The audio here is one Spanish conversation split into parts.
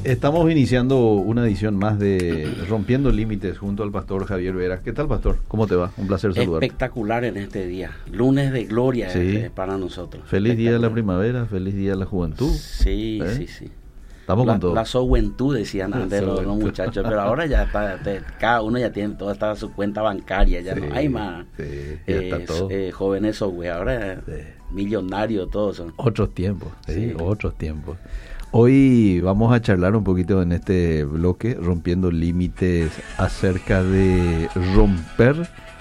Estamos iniciando una edición más de Rompiendo Límites junto al pastor Javier Vera. ¿Qué tal, pastor? ¿Cómo te va? Un placer saludarte. Espectacular en este día. Lunes de gloria para nosotros. Feliz día de la primavera, feliz día de la juventud. Sí. Estamos con todo. La juventud, decían antes los muchachos, pero ahora ya está, cada uno ya tiene toda su cuenta bancaria, ya no hay más jóvenes ahora millonarios todos son. Otros tiempos, otros tiempos. Hoy vamos a charlar un poquito en este bloque, rompiendo límites, acerca de romper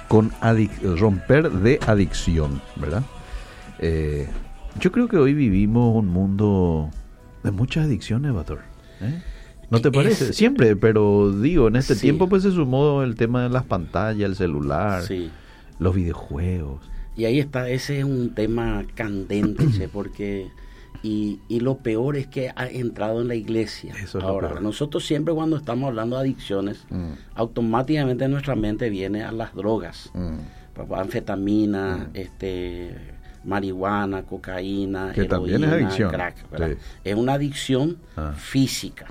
de adicción, ¿verdad? Yo creo que hoy vivimos un mundo de muchas adicciones, pastor. ¿No te parece? Siempre, pero digo, en este tiempo pues se sumó el tema de las pantallas, el celular, los videojuegos. Y ahí está, ese es un tema candente, porque... Y lo peor es que ha entrado en la iglesia. Eso es ahora, nosotros siempre cuando estamos hablando de adicciones, automáticamente nuestra mente viene a las drogas. Anfetamina, marihuana, cocaína, que heroína, también es adicción. Crack. Es una adicción física.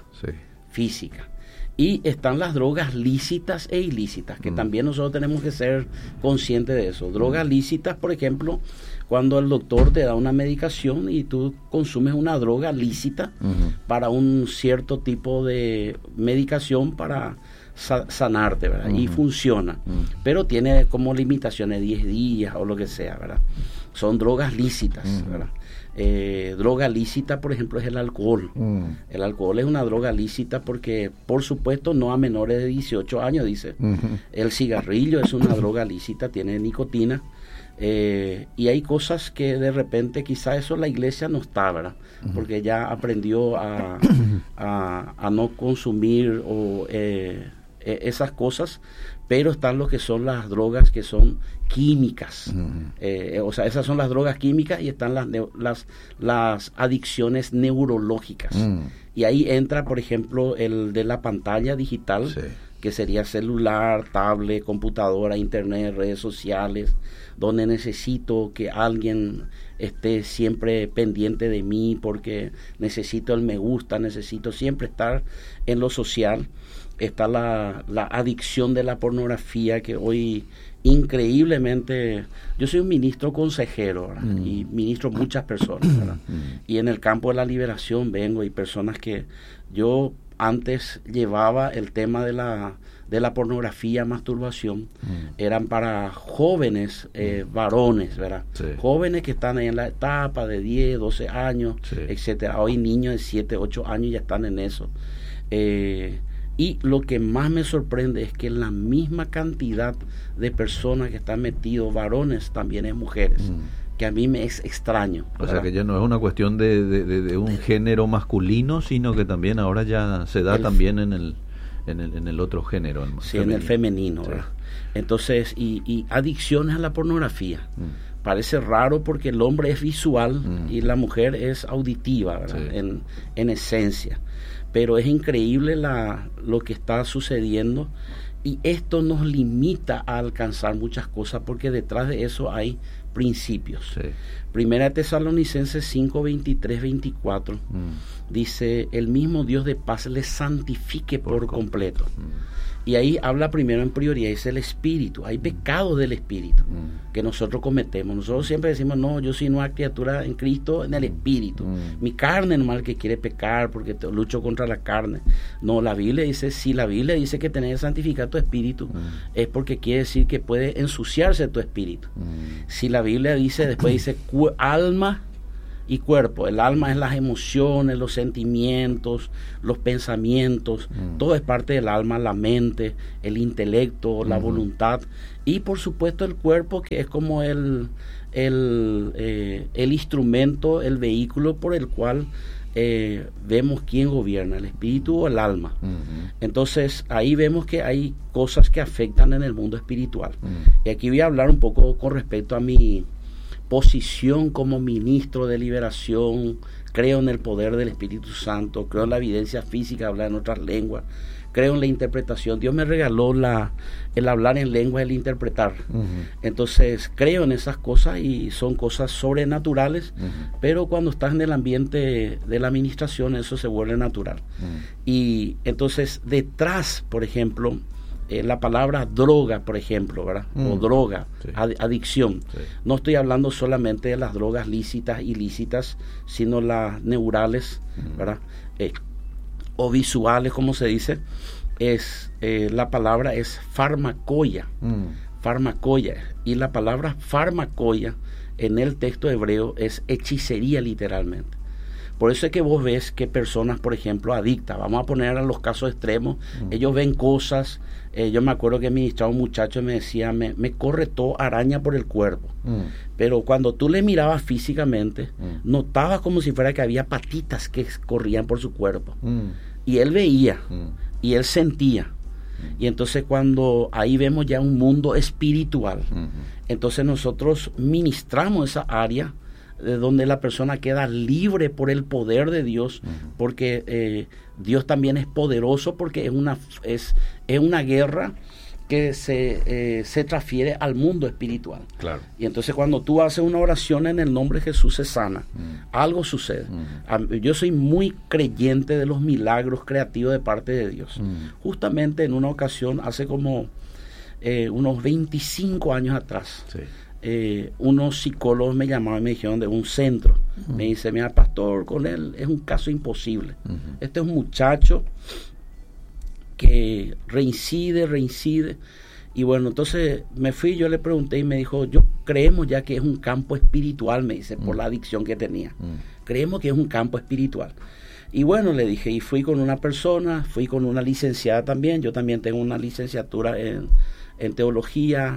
Y están las drogas lícitas e ilícitas, que también nosotros tenemos que ser conscientes de eso. Drogas lícitas, por ejemplo, cuando el doctor te da una medicación y tú consumes una droga lícita para un cierto tipo de medicación para sanarte, ¿verdad? Y funciona, pero tiene como limitaciones 10 días o lo que sea, ¿verdad? Son drogas lícitas, ¿verdad? Droga lícita, por ejemplo, es el alcohol. El alcohol es una droga lícita porque, por supuesto, no a menores de 18 años, dice. El cigarrillo es una droga lícita, tiene nicotina. Y hay cosas que de repente quizá eso la iglesia no está, ¿verdad? Porque ya aprendió a no consumir esas cosas, pero están lo que son las drogas que son químicas. O sea, esas son las drogas químicas y están las adicciones neurológicas. Y ahí entra, por ejemplo, el de la pantalla digital, que sería celular, tablet, computadora, internet, redes sociales, donde necesito que alguien esté siempre pendiente de mí porque necesito el me gusta, necesito siempre estar en lo social. Está la adicción de la pornografía, que hoy increíblemente, yo soy un ministro consejero, ¿verdad? Y ministro muchas personas, ¿verdad? Y en el campo de la liberación vengo, y personas que yo antes llevaba el tema de la pornografía, masturbación, eran para jóvenes varones, ¿verdad? Jóvenes que están ahí en la etapa de 10, 12 años, etcétera. Hoy niños de 7, 8 años ya están en eso. Y lo que más me sorprende es que la misma cantidad de personas que están metidos, varones, también es mujeres, que a mí me es extraño, ¿verdad? O sea que ya no es una cuestión de un género masculino, sino que también ahora ya se da también en el otro género. En el femenino, ¿verdad? Entonces, y adicciones a la pornografía. Parece raro porque el hombre es visual y la mujer es auditiva, ¿verdad? En esencia. Pero es increíble lo que está sucediendo, y esto nos limita a alcanzar muchas cosas porque detrás de eso hay principios. Primera Tesalonicenses 5, 23, 24 dice: el mismo Dios de paz les santifique por completo. Y ahí habla primero en prioridad, es el espíritu. Hay pecados del espíritu que nosotros cometemos. Nosotros siempre decimos, no, yo soy una criatura en Cristo, en el espíritu. Mi carne nomás que quiere pecar porque lucho contra la carne. No, la Biblia dice, si la Biblia dice que tenés que santificar tu espíritu, es porque quiere decir que puede ensuciarse tu espíritu. Si la Biblia dice, después dice alma y cuerpo. El alma es las emociones, los sentimientos, los pensamientos, todo es parte del alma, la mente, el intelecto, la voluntad, y por supuesto el cuerpo, que es como el instrumento, el vehículo por el cual vemos quién gobierna, el espíritu o el alma. Entonces ahí vemos que hay cosas que afectan en el mundo espiritual. Y aquí voy a hablar un poco con respecto a mi posición como ministro de liberación, creo en el poder del Espíritu Santo, creo en la evidencia física de hablar en otras lenguas, creo en la interpretación. Dios me regaló el hablar en lengua, el interpretar. Entonces creo en esas cosas y son cosas sobrenaturales, pero cuando estás en el ambiente de la administración eso se vuelve natural. Y entonces detrás, por ejemplo, la palabra droga, por ejemplo, ¿verdad? O droga, sí. Adicción. Sí. No estoy hablando solamente de las drogas lícitas, ilícitas, sino las neurales, ¿verdad? O visuales, como se dice. La palabra es farmacoia. Farmacoia. Y la palabra farmacoia en el texto hebreo es hechicería, literalmente. Por eso es que vos ves que personas, por ejemplo, adictas, vamos a poner a los casos extremos, ellos ven cosas. Yo me acuerdo que ministraba un muchacho y me decía, me corre todo araña por el cuerpo. Pero cuando tú le mirabas físicamente, notabas como si fuera que había patitas que corrían por su cuerpo. Y él veía, y él sentía. Y entonces cuando ahí vemos ya un mundo espiritual, entonces nosotros ministramos esa área de donde la persona queda libre por el poder de Dios, porque Dios también es poderoso, porque es una guerra que se transfiere al mundo espiritual. Claro. Y entonces cuando tú haces una oración en el nombre de Jesús se sana, algo sucede. Yo soy muy creyente de los milagros creativos de parte de Dios. Justamente en una ocasión, hace como unos 25 años atrás, sí. Unos psicólogos me llamaron y me dijeron de un centro. Me dice, mira, pastor, con él es un caso imposible. Este es un muchacho que reincide. Y bueno, entonces me fui, yo le pregunté y me dijo, creemos ya que es un campo espiritual, me dice, por la adicción que tenía. Creemos que es un campo espiritual. Y bueno, le dije, y fui con una persona, fui con una licenciada también. Yo también tengo una licenciatura en teología,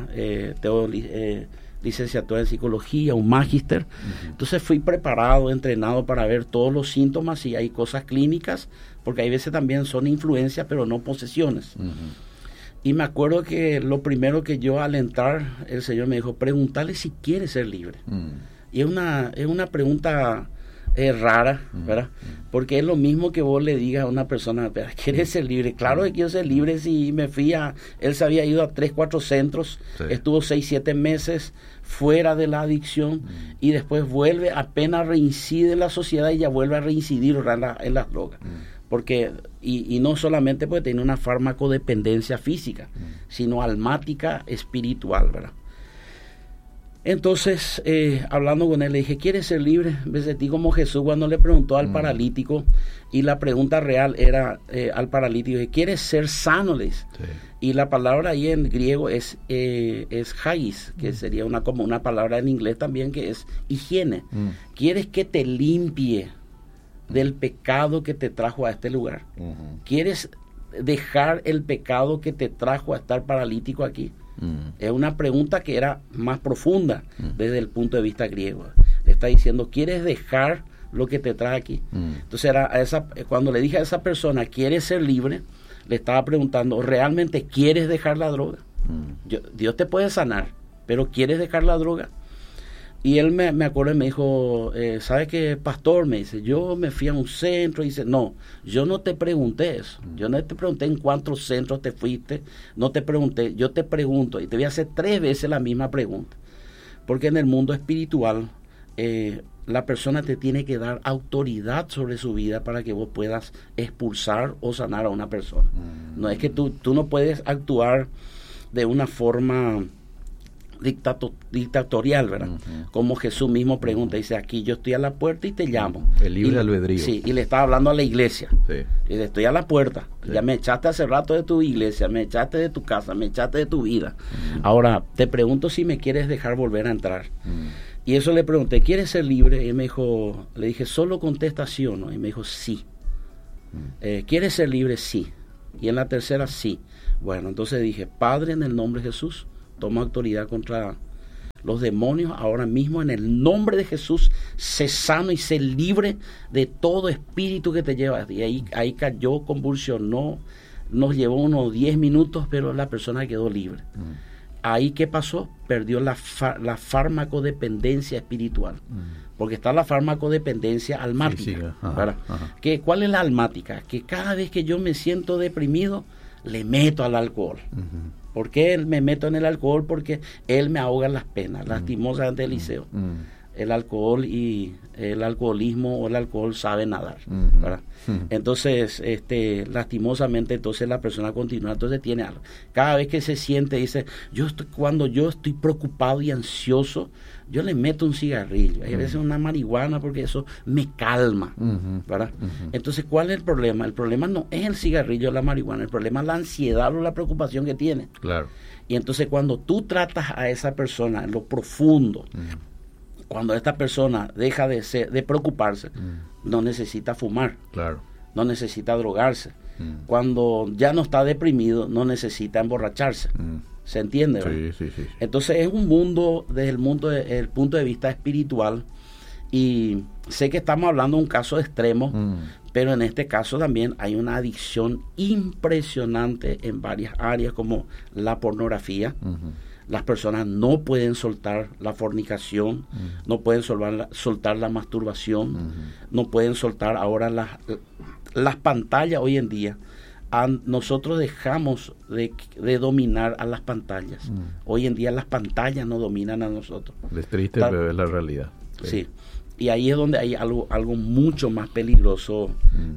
licenciatura en psicología, un magíster. Entonces fui preparado, entrenado para ver todos los síntomas, y hay cosas clínicas, porque hay veces también son influencias, pero no posesiones. Y me acuerdo que lo primero que yo, al entrar, el Señor me dijo, pregúntale si quiere ser libre. Y es una pregunta rara, ¿verdad? Porque es lo mismo que vos le digas a una persona, ¿quieres ser libre? Claro que quiero ser libre. Si me fui él se había ido a 3-4 centros, sí. Estuvo 6-7 meses fuera de la adicción, y después vuelve, apenas reincide en la sociedad y ya vuelve a reincidir en las drogas. Porque, y no solamente porque tiene una farmacodependencia física, sino almática, espiritual, ¿verdad? Entonces, hablando con él, le dije, ¿quieres ser libre? Me sentí como Jesús cuando le preguntó al paralítico, y la pregunta real era al paralítico, ¿quieres ser sano? Le dice. Sí. Y la palabra ahí en griego es haggis, que sería como una palabra en inglés también, que es higiene. ¿Quieres que te limpie del pecado que te trajo a este lugar? ¿Quieres dejar el pecado que te trajo a estar paralítico aquí? Es una pregunta que era más profunda desde el punto de vista griego. Le está diciendo, ¿quieres dejar lo que te trae aquí? Entonces cuando le dije a esa persona, ¿quieres ser libre? Le estaba preguntando, ¿realmente quieres dejar la droga? Dios te puede sanar, pero ¿quieres dejar la droga? Y él me acuerdo y me dijo, ¿sabes qué, pastor? Me dice, yo me fui a un centro. Y dice, no, yo no te pregunté eso. Yo no te pregunté en cuántos centros te fuiste. No te pregunté, yo te pregunto. Y te voy a hacer 3 veces la misma pregunta. Porque en el mundo espiritual, la persona te tiene que dar autoridad sobre su vida para que vos puedas expulsar o sanar a una persona. No es que tú no puedes actuar de una forma dictatorial, ¿verdad? Como Jesús mismo pregunta, dice, aquí yo estoy a la puerta y te llamo. El libre albedrío. Sí, y le estaba hablando a la iglesia. Sí. Y le estoy a la puerta. Sí. Ya me echaste hace rato de tu iglesia, me echaste de tu casa, me echaste de tu vida. Ahora, te pregunto si me quieres dejar volver a entrar. Y eso le pregunté, ¿quieres ser libre? Y me dijo, le dije, solo contesta sí o no. Y me dijo, sí. ¿Quieres ser libre? Sí. Y en la tercera, sí. Bueno, entonces dije, Padre, en el nombre de Jesús, toma autoridad contra los demonios ahora mismo, en el nombre de Jesús, sé sano y sé libre de todo espíritu que te lleva. Y ahí cayó, convulsionó, nos llevó unos 10 minutos, pero la persona quedó libre. ahí ¿qué pasó? Perdió la farmacodependencia espiritual. Porque está la farmacodependencia almática. ¿Cuál es la almática? Que cada vez que yo me siento deprimido, le meto al alcohol. ¿Por qué me meto en el alcohol? Porque él me ahoga las penas, lastimosamente, Eliseo. El alcohol y el alcoholismo o el alcohol sabe nadar, ¿verdad? Entonces, lastimosamente, entonces la persona continúa, entonces tiene algo. Cada vez que se siente, dice, cuando yo estoy preocupado y ansioso, yo le meto un cigarrillo, hay veces una marihuana, porque eso me calma, ¿verdad? Entonces, ¿cuál es el problema? El problema no es el cigarrillo o la marihuana, el problema es la ansiedad o la preocupación que tiene. Claro. Y entonces, cuando tú tratas a esa persona en lo profundo, cuando esta persona deja de preocuparse, no necesita fumar, claro, no necesita drogarse. Cuando ya no está deprimido, no necesita emborracharse. ¿Se entiende? Sí. Entonces es un mundo, desde el punto de vista espiritual, y sé que estamos hablando de un caso extremo, pero en este caso también hay una adicción impresionante en varias áreas, como la pornografía. Las personas no pueden soltar la fornicación, no pueden soltar la masturbación, no pueden soltar ahora las pantallas hoy en día. Nosotros dejamos de dominar a las pantallas. Hoy en día las pantallas no dominan a nosotros. Es triste, pero es la realidad. Sí. Y ahí es donde hay algo mucho más peligroso,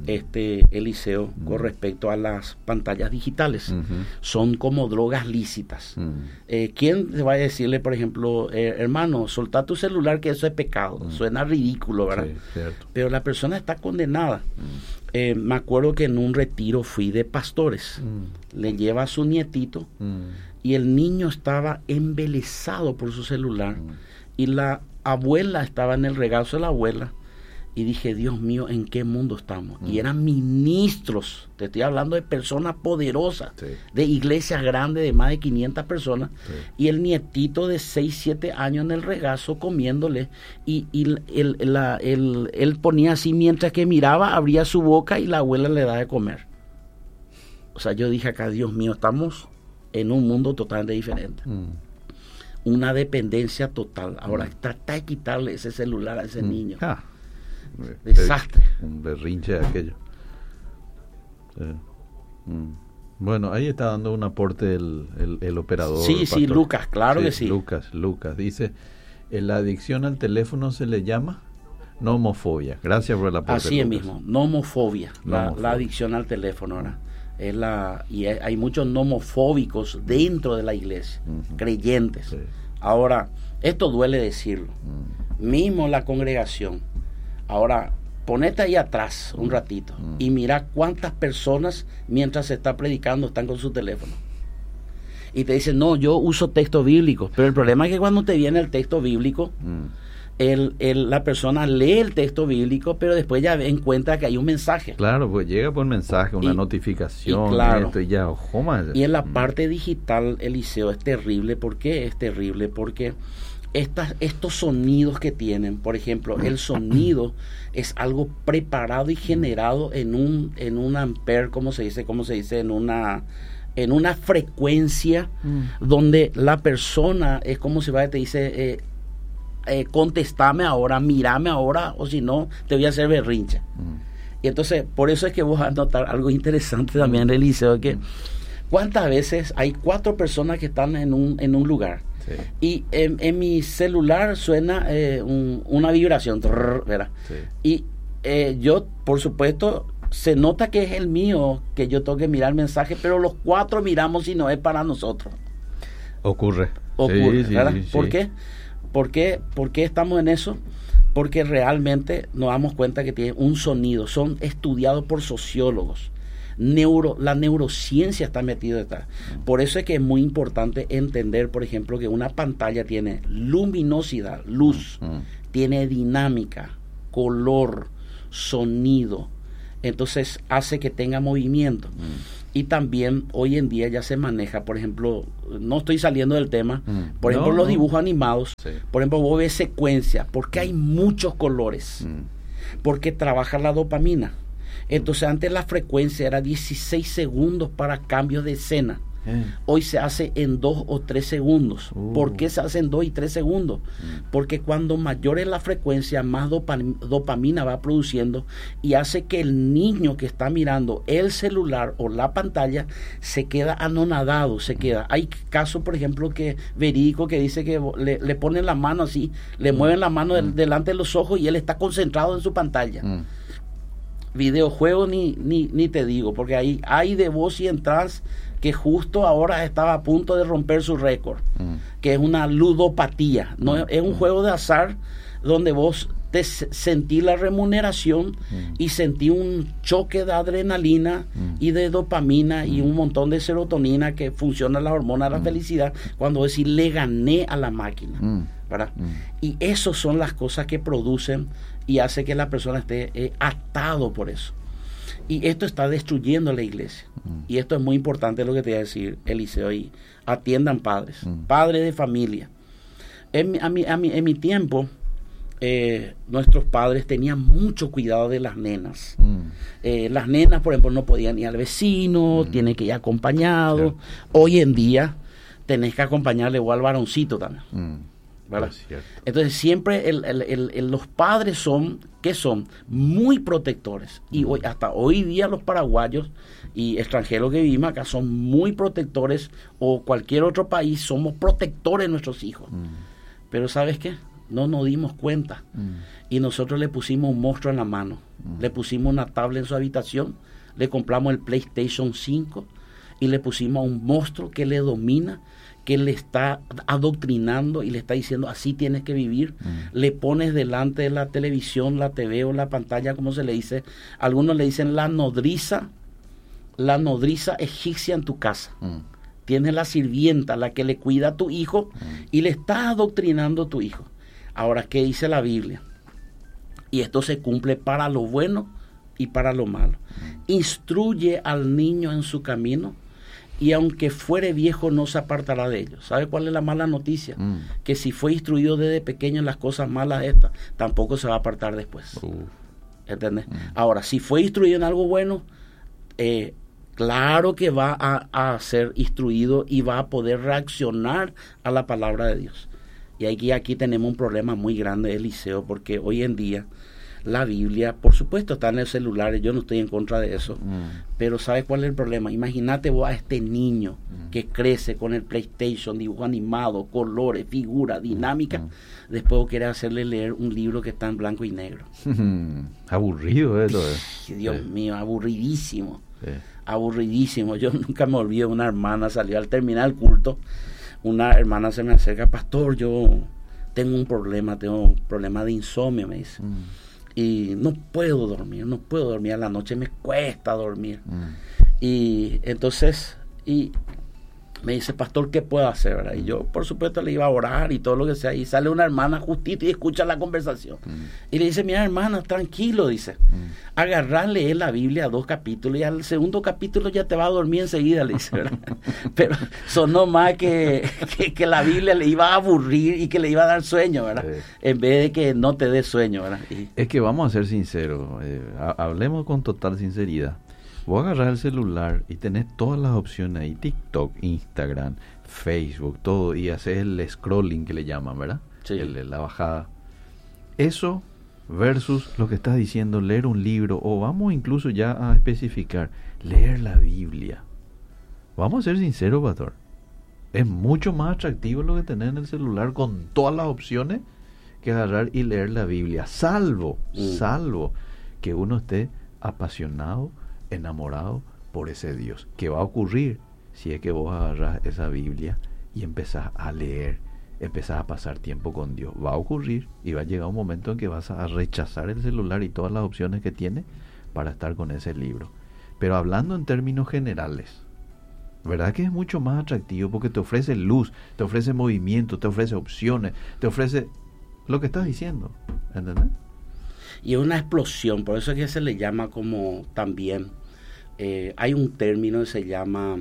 Eliseo, con respecto a las pantallas digitales. Son como drogas lícitas. ¿Quién te va a decirle, por ejemplo, hermano, soltá tu celular, que eso es pecado? Suena ridículo, ¿verdad? Sí, cierto. Pero la persona está condenada. Me acuerdo que en un retiro fui de pastores. Le lleva a su nietito y el niño estaba embelesado por su celular. Y la abuela estaba en el regazo de la abuela, y dije, Dios mío, ¿en qué mundo estamos? Y eran ministros, te estoy hablando de personas poderosas, de iglesias grandes de más de 500 personas, y el nietito de 6, 7 años en el regazo comiéndole, y él ponía así, mientras que miraba, abría su boca y la abuela le daba de comer. O sea, yo dije acá, Dios mío, estamos en un mundo totalmente diferente. Una dependencia total. Ahora, trata de quitarle ese celular a ese niño. Desastre. Un berrinche de aquello. Bueno, ahí está dando un aporte el operador. Sí, pastor. Lucas, claro que sí. Lucas, dice, la adicción al teléfono se le llama nomofobia. Gracias por el aporte. Así es mismo, nomofobia. La adicción al teléfono, ¿verdad? Hay muchos nomofóbicos dentro de la iglesia, creyentes. Sí. Ahora, esto duele decirlo. Mismo la congregación. Ahora, ponete ahí atrás un ratito y mira cuántas personas mientras se está predicando están con su teléfono. Y te dicen, no, yo uso textos bíblicos. Pero el problema es que cuando te viene el texto bíblico, la persona lee el texto bíblico, pero después ya encuentra que hay un mensaje. Claro, pues llega por mensaje, una notificación, y en la parte digital, Eliseo, es terrible. ¿Por qué es terrible? Porque estos sonidos que tienen, por ejemplo, el sonido es algo preparado y generado en un ampere, ¿cómo se dice? En una frecuencia donde la persona es como si te dice, contestame ahora, mírame ahora, o si no, te voy a hacer berrinche. Y entonces, por eso es que vos vas a notar algo interesante también, Eliseo, que cuántas veces hay 4 personas que están en un lugar, y en mi celular suena una vibración, ¿verdad? Y yo, por supuesto, se nota que es el mío, que yo tengo que mirar el mensaje, pero los 4 miramos y no es para nosotros. Ocurre, ¿verdad? ¿Por qué? ¿Por qué estamos en eso? Porque realmente nos damos cuenta que tiene un sonido. Son estudiados por sociólogos. La neurociencia está metida detrás. Por eso es que es muy importante entender, por ejemplo, que una pantalla tiene luminosidad, luz, tiene dinámica, color, sonido. Entonces hace que tenga movimiento. Y también hoy en día ya se maneja, por ejemplo, no estoy saliendo del tema, por ejemplo, los dibujos animados, por ejemplo, vos ves secuencia, porque hay muchos colores, porque trabaja la dopamina. Entonces antes la frecuencia era 16 segundos para cambios de escena. Hoy se hace en 2 o 3 segundos. ¿Por qué se hace en 2 y 3 segundos? Porque cuando mayor es la frecuencia, más dopamina va produciendo y hace que el niño que está mirando el celular o la pantalla se queda anonadado, se queda. Hay casos, por ejemplo, que verídico que dice que le ponen la mano así, le mueven la mano delante de los ojos y él está concentrado en su pantalla. Videojuegos ni te digo, porque hay de vos y entras que justo ahora estaba a punto de romper su récord, que es una ludopatía, ¿no? Es un juego de azar donde vos te sentí la remuneración y sentí un choque de adrenalina y de dopamina y un montón de serotonina que funciona la hormona de la felicidad cuando decís le gané a la máquina, ¿verdad? Y esas son las cosas que producen y hace que la persona esté atado por eso. Y esto está destruyendo la iglesia. Y esto es muy importante lo que te voy a decir, Eliseo, y atiendan padres, padres de familia. En mi tiempo, nuestros padres tenían mucho cuidado de las nenas. Las nenas, por ejemplo, no podían ir al vecino, tienen que ir acompañado. Claro. Hoy en día tenés que acompañarle o al varoncito también. ¿Verdad? Entonces siempre los padres son muy protectores y hasta hoy día los paraguayos y extranjeros que vivimos acá son muy protectores, o cualquier otro país somos protectores de nuestros hijos. Pero ¿sabes qué? No nos dimos cuenta y nosotros le pusimos un monstruo en la mano, le pusimos una tablet en su habitación, le compramos el PlayStation 5 y le pusimos a un monstruo que le domina, que le está adoctrinando y le está diciendo así tienes que vivir. Le pones delante de la televisión, la TV o la pantalla, como se le dice, algunos le dicen la nodriza egipcia en tu casa. Tienes la sirvienta, la que le cuida a tu hijo y le está adoctrinando a tu hijo. Ahora, ¿qué dice la Biblia? Y esto se cumple para lo bueno y para lo malo. Instruye al niño en su camino y aunque fuere viejo no se apartará de ellos. ¿Sabe cuál es la mala noticia? Que si fue instruido desde pequeño en las cosas malas estas, tampoco se va a apartar después. ¿Entendés? Ahora, si fue instruido en algo bueno, claro que va a ser instruido y va a poder reaccionar a la palabra de Dios. Y aquí tenemos un problema muy grande, Eliseo, porque hoy en día la Biblia, por supuesto, está en el celular, yo no estoy en contra de eso, pero ¿sabes cuál es el problema? Imagínate vos a este niño que crece con el PlayStation, dibujo animado, colores, figura, dinámica, después vos querés hacerle leer un libro que está en blanco y negro. Aburrido eso. Dios mío, aburridísimo. Aburridísimo. Yo nunca me olvido, una hermana salió al terminar el culto, una hermana se me acerca, pastor, yo tengo un problema de insomnio, me dice. Y no puedo dormir a la noche, me cuesta dormir. Y entonces, me dice, pastor, ¿qué puedo hacer? ¿Verdad? Y yo, por supuesto, le iba a orar y todo lo que sea. Y sale una hermana justito y escucha la conversación. Y le dice, mira, hermana, tranquilo, dice. Agarrarle la Biblia a 2 capítulos y al segundo capítulo ya te va a dormir enseguida, le dice, ¿verdad? Pero sonó más que la Biblia le iba a aburrir y que le iba a dar sueño, ¿verdad? En vez de que no te dé sueño, ¿verdad? Es que vamos a ser sinceros, hablemos con total sinceridad. Vos agarrás el celular y tenés todas las opciones ahí, TikTok, Instagram, Facebook, todo, y haces el scrolling que le llaman, ¿verdad? Sí. La bajada. Eso versus lo que estás diciendo, leer un libro, o vamos incluso ya a especificar, leer la Biblia. Vamos a ser sinceros, pastor. Es mucho más atractivo lo que tenés en el celular con todas las opciones que agarrar y leer la Biblia, salvo que uno esté apasionado, enamorado por ese Dios. ¿Qué va a ocurrir si es que vos agarras esa Biblia y empezás a leer, empezás a pasar tiempo con Dios? Va a ocurrir y va a llegar un momento en que vas a rechazar el celular y todas las opciones que tiene para estar con ese libro. Pero hablando en términos generales, ¿verdad que es mucho más atractivo? Porque te ofrece luz, te ofrece movimiento, te ofrece opciones, te ofrece lo que estás diciendo, ¿entendés? Y es una explosión, por eso es que se le llama como también, hay un término que se llama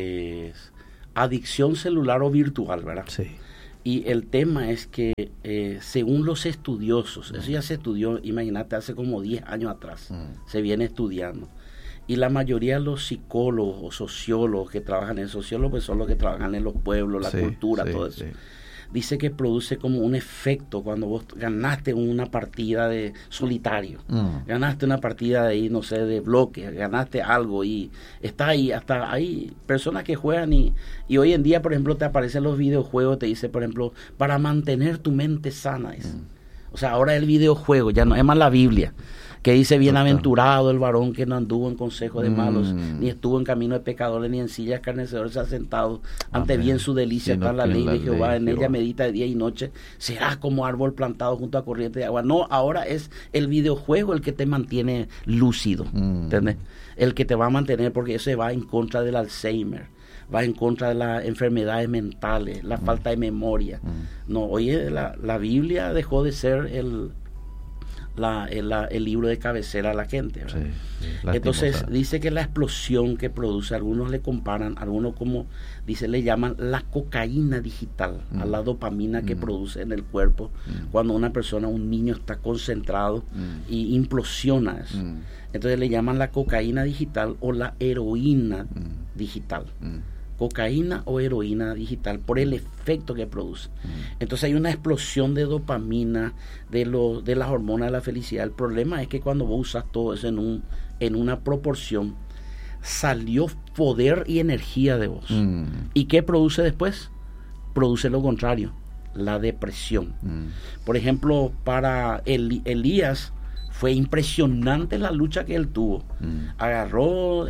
adicción celular o virtual, ¿verdad? Sí. Y el tema es que según los estudiosos, eso ya se estudió, imagínate, hace como 10 años atrás, se viene estudiando. Y la mayoría de los psicólogos o sociólogos que trabajan en sociólogos, pues son los que trabajan en los pueblos, la cultura, todo eso. Dice que produce como un efecto cuando vos ganaste una partida de solitario, ganaste una partida de, no sé, de bloque, ganaste algo y está ahí, hasta hay personas que juegan y hoy en día, por ejemplo, te aparecen los videojuegos, te dice, por ejemplo, para mantener tu mente sana. O sea, ahora el videojuego, ya no es más la Biblia, que dice, bienaventurado el varón que no anduvo en consejo de malos, ni estuvo en camino de pecadores, ni en silla de escarnecedores se ha sentado, ante bien su delicia está la ley de Jehová, en ella medita de día y noche, será como árbol plantado junto a corriente de agua. No, ahora es el videojuego el que te mantiene lúcido, ¿entendés? El que te va a mantener, porque eso va en contra del Alzheimer, va en contra de las enfermedades mentales, la falta de memoria. No, oye, la Biblia dejó de ser el libro de cabecera a la gente, ¿verdad? Entonces dice que la explosión que produce, algunos le comparan, algunos como dice, le llaman la cocaína digital, a la dopamina que produce en el cuerpo cuando una persona, un niño está concentrado y implosiona eso. Entonces le llaman la cocaína digital o la heroína digital. Cocaína o heroína digital, por el efecto que produce. Entonces hay una explosión de dopamina, de las hormonas de la felicidad. El problema es que cuando vos usas todo eso en una proporción, salió poder y energía de vos. ¿Y qué produce después? Produce lo contrario, la depresión. Por ejemplo, para Elías fue impresionante la lucha que él tuvo. Agarró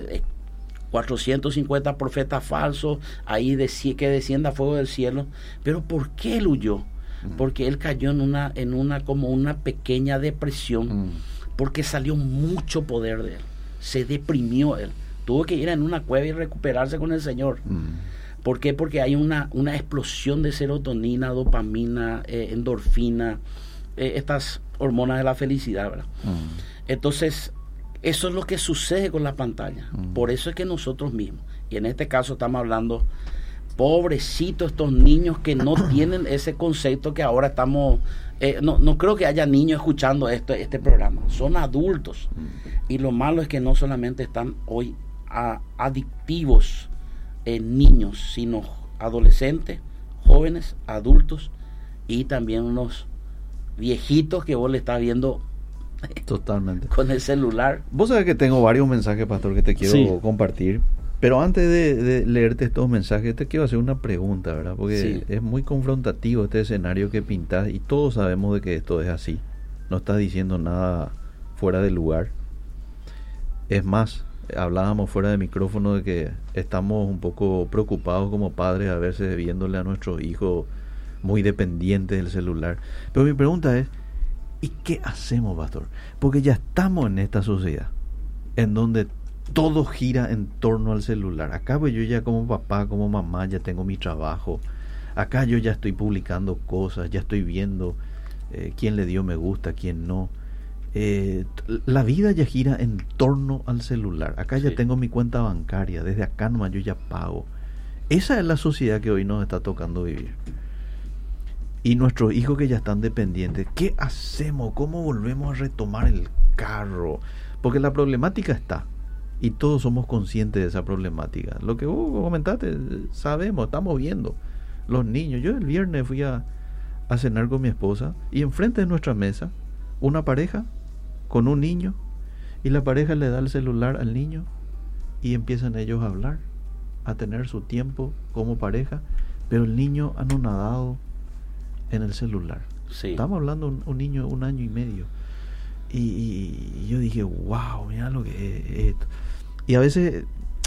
450 profetas falsos, ahí que descienda fuego del cielo. Pero ¿por qué él huyó? Porque él cayó en una pequeña depresión, porque salió mucho poder de él. Se deprimió él. Tuvo que ir en una cueva y recuperarse con el Señor. ¿Por qué? Porque hay una explosión de serotonina, dopamina, endorfina, estas hormonas de la felicidad, ¿verdad? Entonces, eso es lo que sucede con la pantalla. Por eso es que nosotros mismos, y en este caso estamos hablando, pobrecitos estos niños que no tienen ese concepto que ahora estamos, no creo que haya niños escuchando este programa, son adultos. Y lo malo es que no solamente están hoy adictivos niños, sino adolescentes, jóvenes, adultos y también unos viejitos que vos le estás viendo totalmente con el celular. Vos sabés que tengo varios mensajes, pastor, que te quiero compartir, pero antes de leerte estos mensajes te quiero hacer una pregunta, ¿verdad? Porque es muy confrontativo este escenario que pintas y todos sabemos de que esto es así, no estás diciendo nada fuera de lugar. Es más, hablábamos fuera de micrófono de que estamos un poco preocupados como padres a veces viéndole a nuestros hijos muy dependientes del celular. Pero mi pregunta es, ¿y qué hacemos, pastor? Porque ya estamos en esta sociedad en donde todo gira en torno al celular. Acá pues yo ya como papá, como mamá, ya tengo mi trabajo. Acá yo ya estoy publicando cosas, ya estoy viendo quién le dio me gusta, quién no. La vida ya gira en torno al celular. Acá ya tengo mi cuenta bancaria, desde acá nomás yo ya pago. Esa es la sociedad que hoy nos está tocando vivir. Y nuestros hijos que ya están dependientes, ¿qué hacemos? ¿Cómo volvemos a retomar el carro? Porque la problemática está, y todos somos conscientes de esa problemática. Lo que vos comentaste, sabemos, estamos viendo. Los niños, yo el viernes fui a cenar con mi esposa, y enfrente de nuestra mesa, una pareja con un niño, y la pareja le da el celular al niño, y empiezan ellos a hablar, a tener su tiempo como pareja, pero el niño anonadado en el celular. Estamos hablando de un niño de 1 año y medio. Y yo dije, wow, mira lo que es esto. Y a veces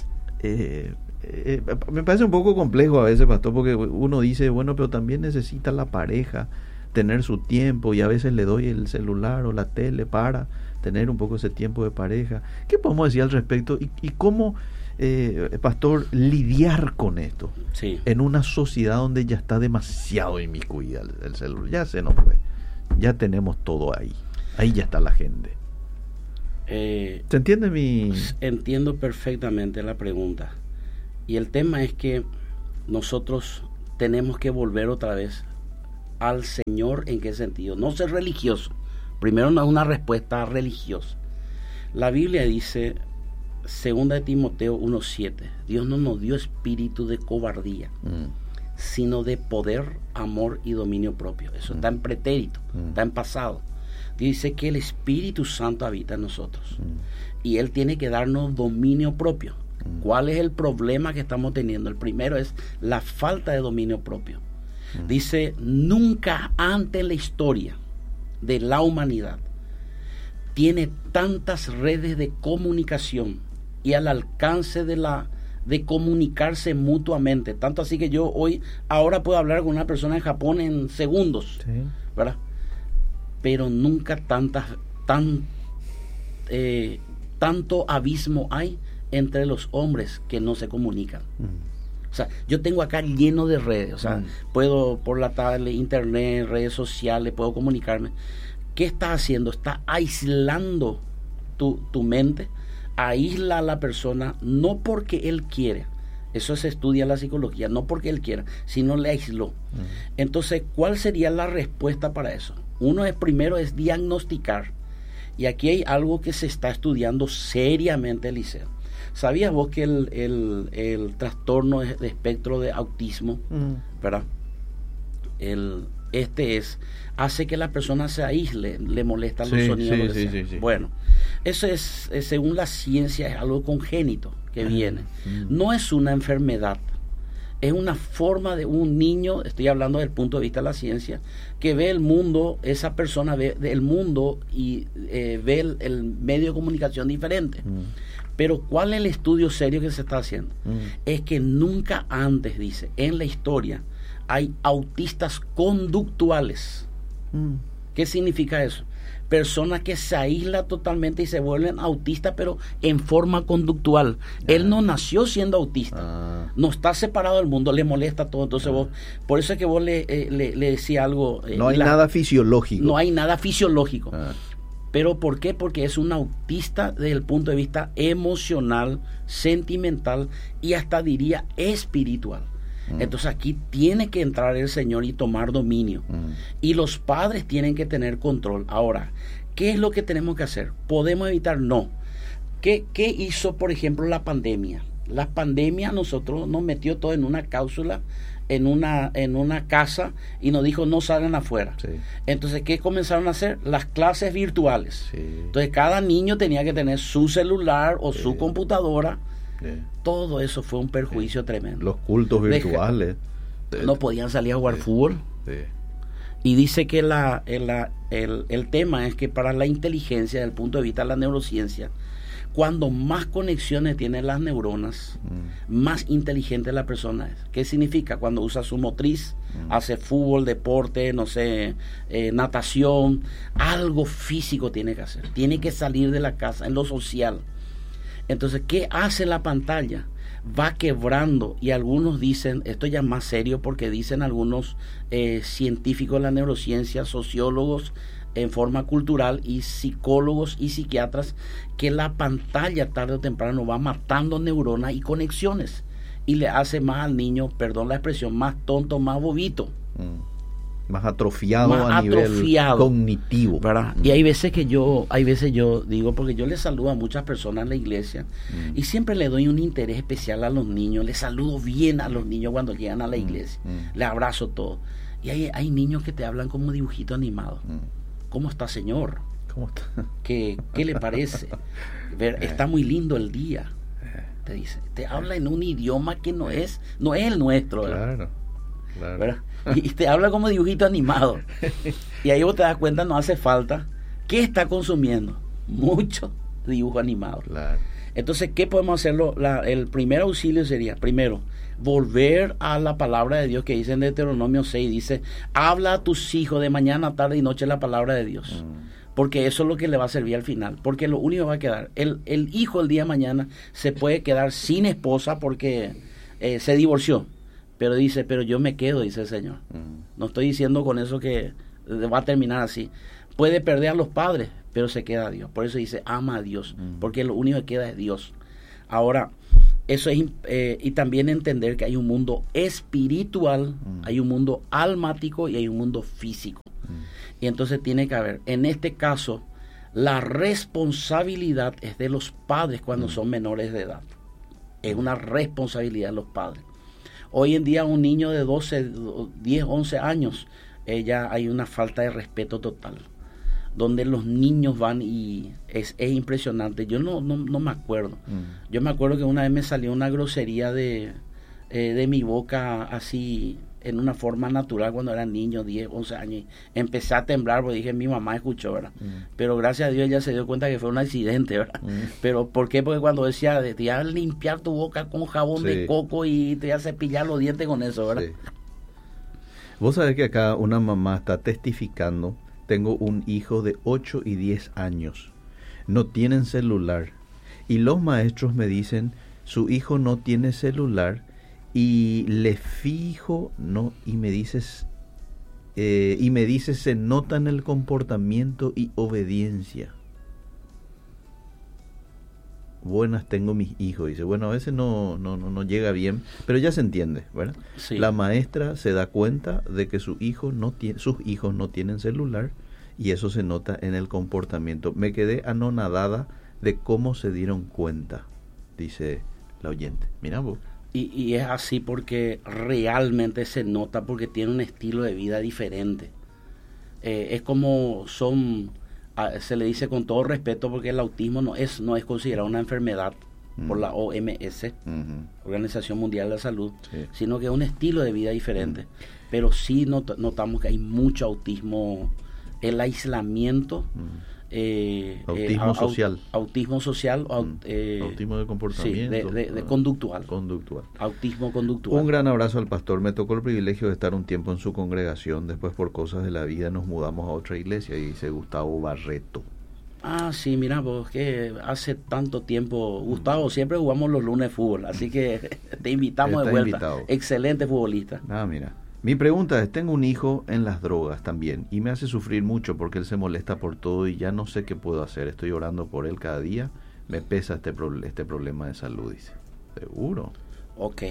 me parece un poco complejo a veces, pastor, porque uno dice, bueno, pero también necesita la pareja tener su tiempo, y a veces le doy el celular o la tele para tener un poco ese tiempo de pareja. ¿Qué podemos decir al respecto? ¿Y cómo, pastor, lidiar con esto en una sociedad donde ya está demasiado inmiscuida el celular? Ya se nos fue, ya tenemos todo ahí ya está la gente. ¿Se entiende mi...? Entiendo perfectamente la pregunta, y el tema es que nosotros tenemos que volver otra vez al Señor. ¿En qué sentido? No ser religioso. Primero, no es una respuesta religiosa. La Biblia dice Segunda de Timoteo 1:7. Dios no nos dio espíritu de cobardía, sino de poder, amor y dominio propio. Eso está en pretérito, está en pasado. Dice que el Espíritu Santo habita en nosotros y Él tiene que darnos dominio propio. ¿Cuál es el problema que estamos teniendo? El primero es la falta de dominio propio. Dice, nunca antes en la historia de la humanidad tiene tantas redes de comunicación y al alcance de comunicarse mutuamente. Tanto así que yo ahora puedo hablar con una persona en Japón en segundos, sí, ¿verdad? Pero nunca tanto abismo hay entre los hombres que no se comunican. O sea, yo tengo acá lleno de redes, o sea, puedo por la tarde, internet, redes sociales, puedo comunicarme. ¿Qué está haciendo? Está aislando tu mente, aísla a la persona, no porque él quiere, eso se estudia en la psicología, no porque él quiera, sino le aisló. Entonces, ¿cuál sería la respuesta para eso? Primero es diagnosticar, y aquí hay algo que se está estudiando seriamente, Eliseo. ¿Sabías vos que el trastorno de espectro de autismo, ¿verdad? Hace que la persona se aísle, le molestan los sonidos. Sí. Bueno, eso es, según la ciencia, es algo congénito que viene. No es una enfermedad, es una forma de un niño, estoy hablando desde el punto de vista de la ciencia, que ve el mundo, esa persona ve el mundo y ve el medio de comunicación diferente. Pero ¿cuál es el estudio serio que se está haciendo? Es que nunca antes, dice, en la historia, hay autistas conductuales. ¿Qué significa eso? Personas que se aíslan totalmente y se vuelven autistas, pero en forma conductual. Él no nació siendo autista. No está separado del mundo, le molesta todo. Entonces por eso es que vos le decía algo. No hay nada fisiológico. No hay nada fisiológico. ¿Pero por qué? Porque es un autista desde el punto de vista emocional, sentimental y hasta diría espiritual. Entonces aquí tiene que entrar el Señor y tomar dominio. Y los padres tienen que tener control. Ahora, ¿qué es lo que tenemos que hacer? ¿Podemos evitar? No. ¿Qué hizo, por ejemplo, la pandemia? La pandemia nosotros nos metió todo en una cápsula, en una casa, y nos dijo no salgan afuera. Sí. Entonces, ¿qué comenzaron a hacer? Las clases virtuales. Sí. Entonces, cada niño tenía que tener su celular o su computadora. Todo eso fue un perjuicio tremendo. Los cultos virtuales. No podían salir a jugar fútbol. Y dice que el tema es que para la inteligencia, desde el punto de vista de la neurociencia, cuando más conexiones tienen las neuronas, más inteligente la persona es. ¿Qué significa? Cuando usa su motriz, hace fútbol, deporte, no sé, natación, algo físico tiene que hacer. Tiene que salir de la casa, en lo social. Entonces, ¿qué hace la pantalla? Va quebrando, y algunos dicen, esto ya es más serio porque dicen algunos científicos de la neurociencia, sociólogos en forma cultural y psicólogos y psiquiatras, que la pantalla tarde o temprano va matando neuronas y conexiones y le hace más al niño, perdón la expresión, más tonto, más bobito. Más atrofiado a nivel cognitivo, ¿verdad? Y hay veces yo digo, porque yo le saludo a muchas personas en la iglesia y siempre le doy un interés especial a los niños, le saludo bien a los niños cuando llegan a la iglesia, le abrazo todo. Y hay niños que te hablan como dibujito animado. ¿Cómo está, señor? ¿Cómo está? ¿Qué le parece? Está muy lindo el día, te dice. Te habla en un idioma que no es el nuestro, ¿verdad? Claro. ¿Verdad? Y te habla como dibujito animado. Y ahí vos te das cuenta, no hace falta. ¿Qué está consumiendo? Mucho dibujo animado. Claro. Entonces, ¿qué podemos hacerlo? El primer auxilio sería, primero, volver a la palabra de Dios que dice en Deuteronomio 6, dice, habla a tus hijos de mañana, tarde y noche la palabra de Dios. Porque eso es lo que le va a servir al final. Porque lo único que va a quedar, el hijo el día de mañana se puede quedar sin esposa porque se divorció. Pero dice, pero yo me quedo, dice el Señor. No estoy diciendo con eso que va a terminar así. Puede perder a los padres, pero se queda a Dios. Por eso dice, ama a Dios, porque lo único que queda es Dios. Ahora, eso es, y también entender que hay un mundo espiritual, hay un mundo almático y hay un mundo físico. Y entonces tiene que haber, en este caso, La responsabilidad es de los padres cuando son menores de edad. Es una responsabilidad de los padres. Hoy en día un niño de 12, 10, 11 años, ya hay una falta de respeto total. Donde los niños van y es impresionante. Yo no me acuerdo. Yo me acuerdo que una vez me salió una grosería de mi boca así en una forma natural cuando era niño, 10, 11 años. Empecé a temblar porque dije, mi mamá escuchó, ¿verdad? Pero gracias a Dios ella se dio cuenta que fue un accidente, ¿verdad? Pero ¿por qué? Porque cuando decía, te iba a limpiar tu boca con jabón de coco y te iba a cepillar los dientes con eso, ¿verdad? Sí. Vos sabés que acá una mamá está testificando. Tengo un hijo de 8 y 10 años. No tienen celular. Y los maestros me dicen, su hijo no tiene celular. Y le fijo, no, y me dices, se nota en el comportamiento y obediencia. Buenas tengo mis hijos, dice. Bueno, a veces no llega bien, pero ya se entiende, ¿verdad? Sí. La maestra se da cuenta de que sus hijos no tienen celular y eso se nota en el comportamiento. Me quedé anonadada de cómo se dieron cuenta, dice la oyente. Mira vos. Y es así porque realmente se nota, porque tiene un estilo de vida diferente. Es como se le dice con todo respeto, porque el autismo no es considerado una enfermedad por la OMS, Organización Mundial de la Salud, sino que es un estilo de vida diferente. Pero sí notamos que hay mucho autismo, el aislamiento, autismo social. Autismo social, autismo de comportamiento. Sí, de conductual. Autismo conductual. Un gran abrazo al pastor. Me tocó el privilegio de estar un tiempo en su congregación. Después, por cosas de la vida, nos mudamos a otra iglesia, y dice Gustavo Barreto. Ah, sí, mira, vos que hace tanto tiempo, Gustavo, siempre jugamos los lunes fútbol, así que te invitamos de vuelta. Invitado. Excelente futbolista. Ah, mira. Mi pregunta es, tengo un hijo en las drogas también y me hace sufrir mucho porque él se molesta por todo y ya no sé qué puedo hacer. Estoy orando por él cada día. Me pesa este problema de salud, dice. ¿Seguro? Ok.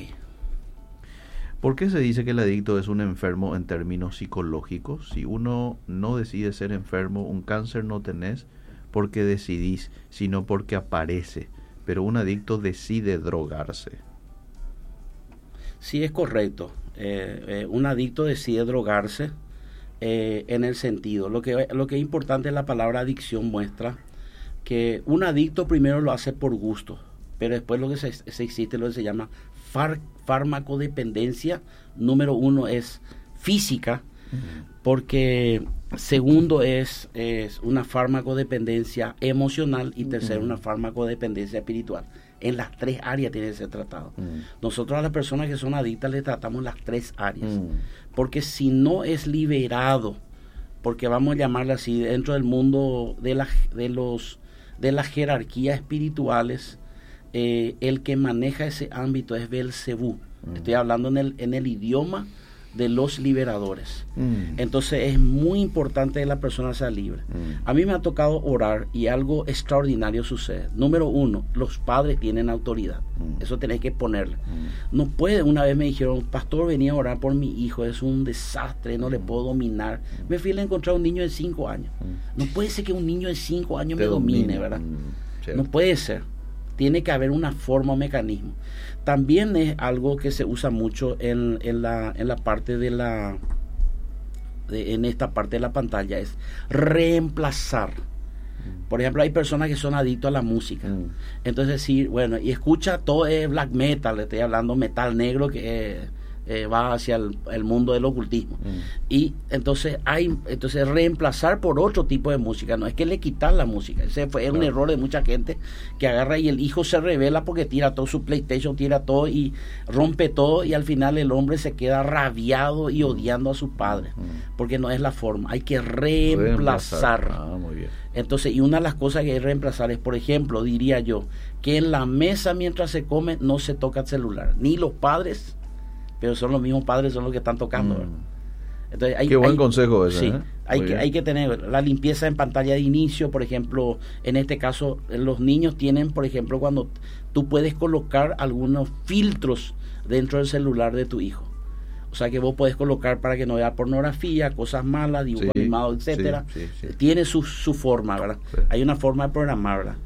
¿Por qué se dice que el adicto es un enfermo en términos psicológicos? Si uno no decide ser enfermo, un cáncer no tenés porque decidís, sino porque aparece. Pero un adicto decide drogarse. Sí, es correcto. Un adicto decide drogarse en el sentido. Lo que es importante es la palabra adicción muestra que un adicto primero lo hace por gusto, pero después lo que existe lo que se llama farmacodependencia. Número 1 es física, porque segundo es una farmacodependencia emocional y tercero una farmacodependencia espiritual. En las 3 áreas tiene que ser tratado. Nosotros a las personas que son adictas les tratamos las 3 áreas. Porque si no es liberado, porque vamos a llamarle así, dentro del mundo de las jerarquías espirituales, el que maneja ese ámbito es Belcebú. Estoy hablando en el idioma de los liberadores. Entonces es muy importante que la persona sea libre. A mí me ha tocado orar y algo extraordinario sucede. Número 1, los padres tienen autoridad. Eso tenés que ponerle. No puede, una vez me dijeron, pastor, venía a orar por mi hijo, es un desastre, no le puedo dominar. Me fui a encontrar un niño de 5 años. No puede ser que un niño de 5 años me domine, ¿verdad? No puede ser. Tiene que haber una forma o mecanismo. También es algo que se usa mucho en la parte en esta parte de la pantalla, es reemplazar. Por ejemplo, hay personas que son adictos a la música. Entonces decir, bueno, y escucha todo es black metal, le estoy hablando metal negro que va hacia el mundo del ocultismo. Y entonces reemplazar por otro tipo de música. No es que le quitar la música. Es un error de mucha gente que agarra y el hijo se revela porque tira todo su PlayStation, tira todo y rompe todo, y al final el hombre se queda rabiado y odiando a sus padres porque no es la forma. Hay que reemplazar. Muy bien. Entonces, y una de las cosas que hay que reemplazar es, por ejemplo, diría yo, que en la mesa mientras se come no se toca el celular, ni los padres, pero son los mismos padres, son los que están tocando. Entonces, qué buen consejo ese. Sí, hay que tener la limpieza en pantalla de inicio. Por ejemplo, en este caso, los niños tienen, por ejemplo, cuando tú puedes colocar algunos filtros dentro del celular de tu hijo. O sea que vos podés colocar para que no vea pornografía, cosas malas, dibujos animados, etcétera. Tiene su forma, ¿verdad? Sí. Hay una forma de programar, ¿verdad?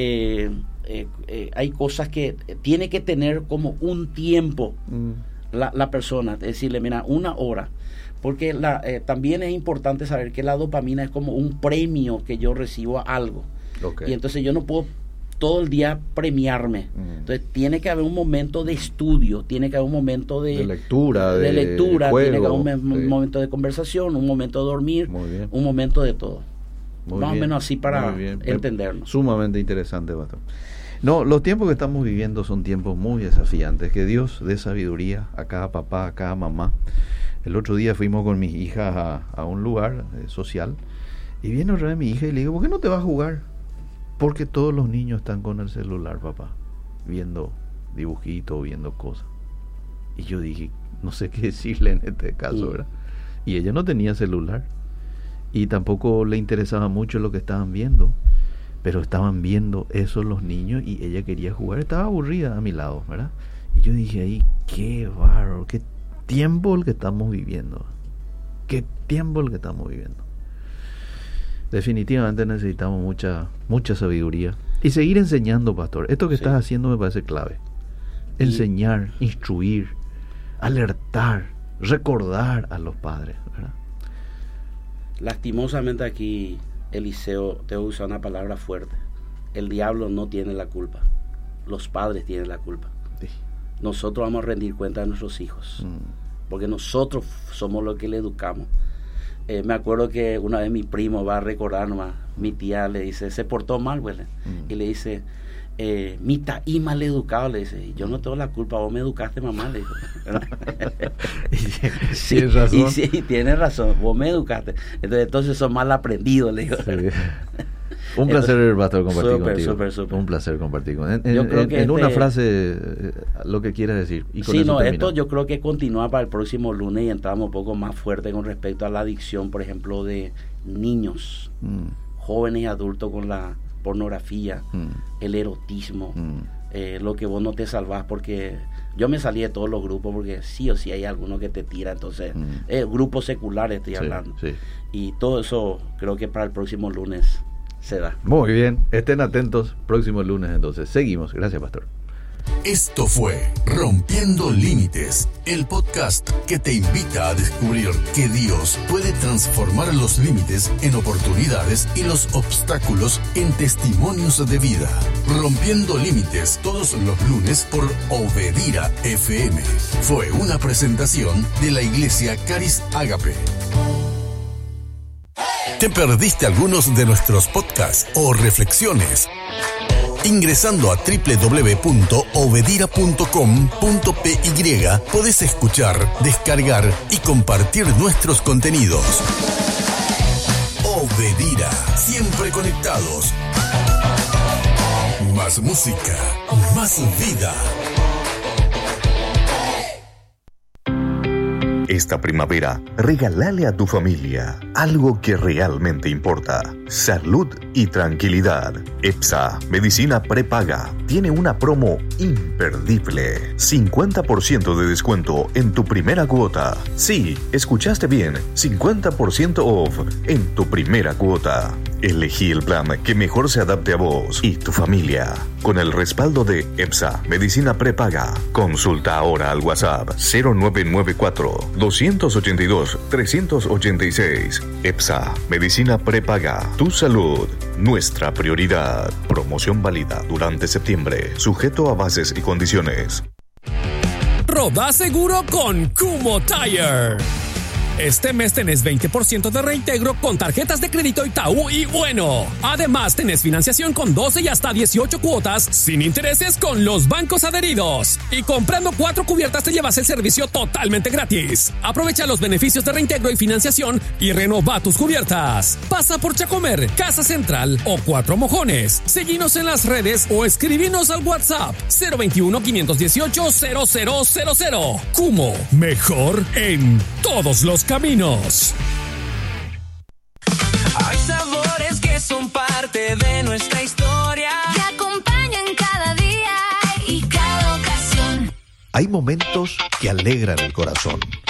Hay cosas que tiene que tener como un tiempo la persona, decirle, mira, 1 hora. Porque también es importante saber que la dopamina es como un premio que yo recibo a algo. Y entonces yo no puedo todo el día premiarme. Entonces tiene que haber un momento de estudio, tiene que haber un momento de lectura, de juego, tiene que haber un momento de conversación, un momento de dormir, un momento de todo. Más o menos así para entendernos. Sumamente interesante, Pastor. No, los tiempos que estamos viviendo son tiempos muy desafiantes. Que Dios dé sabiduría a cada papá, a cada mamá. El otro día fuimos con mis hijas a un lugar social y viene otra vez mi hija y le digo, ¿por qué no te vas a jugar? Porque todos los niños están con el celular, papá, viendo dibujitos, viendo cosas. Y yo dije, no sé qué decirle en este caso, ¿verdad? Y ella no tenía celular y tampoco le interesaba mucho lo que estaban viendo, pero estaban viendo eso los niños y ella quería jugar, estaba aburrida a mi lado, ¿verdad? Y yo dije ahí, qué bárbaro, qué tiempo el que estamos viviendo, qué tiempo el que estamos viviendo. Definitivamente necesitamos mucha sabiduría y seguir enseñando, Pastor. Esto que estás haciendo me parece clave. Enseñar, instruir, alertar, recordar a los padres, ¿verdad? Lastimosamente aquí, Eliseo, te voy a usar una palabra fuerte. El diablo no tiene la culpa, los padres tienen la culpa. Nosotros vamos a rendir cuenta de nuestros hijos, porque nosotros somos los que le educamos. Me acuerdo que una vez mi primo va a recordar nomás, mi tía le dice, se portó mal, güey, y le dice, mi taí mal educado, le dice, yo no tengo la culpa, vos me educaste, mamá, le dijo. ¿Tienes razón? Y tienes razón, vos me educaste, entonces son mal aprendidos, le digo. Un placer, Pastor, compartir contigo. Súper. Un placer compartir contigo. En una frase, lo que quieras decir. Y con eso esto yo creo que continúa para el próximo lunes y entramos un poco más fuerte con respecto a la adicción, por ejemplo, de niños, jóvenes y adultos con la pornografía, el erotismo, lo que vos no te salvás, porque yo me salí de todos los grupos porque sí o sí hay alguno que te tira, entonces grupos seculares estoy hablando. Y todo eso creo que para el próximo lunes se da. Muy bien, estén atentos próximo lunes entonces. Seguimos, gracias, Pastor. Esto fue Rompiendo Límites, el podcast que te invita a descubrir que Dios puede transformar los límites en oportunidades y los obstáculos en testimonios de vida. Rompiendo Límites todos los lunes por Obedira FM. Fue una presentación de la Iglesia Caris Ágape. ¿Te perdiste algunos de nuestros podcasts o reflexiones? Ingresando a www.obedira.com.py podés escuchar, descargar y compartir nuestros contenidos. Obedira, siempre conectados. Más música, más vida. Esta primavera, regálale a tu familia algo que realmente importa: salud y tranquilidad. EPSA, medicina prepaga, tiene una promo imperdible. 50% de descuento en tu primera cuota. Sí, escuchaste bien, 50% off en tu primera cuota. Elegí el plan que mejor se adapte a vos y tu familia. Con el respaldo de EPSA, medicina prepaga. Consulta ahora al WhatsApp 0994-282-386. EPSA, medicina prepaga. Tu salud, nuestra prioridad. Promoción válida durante septiembre. Sujeto a bases y condiciones. Roda seguro con Kumho Tire. Este mes tenés 20% de reintegro con tarjetas de crédito Itaú y Bueno. Además, tenés financiación con 12 y hasta 18 cuotas sin intereses con los bancos adheridos. Y comprando 4 cubiertas te llevas el servicio totalmente gratis. Aprovecha los beneficios de reintegro y financiación y renova tus cubiertas. Pasa por Chacomer, Casa Central o Cuatro Mojones. Seguinos en las redes o escribinos al WhatsApp 021-518-0000. Kumho, mejor en todos los caminos. Hay sabores que son parte de nuestra historia, que acompañan cada día y cada ocasión. Hay momentos que alegran el corazón.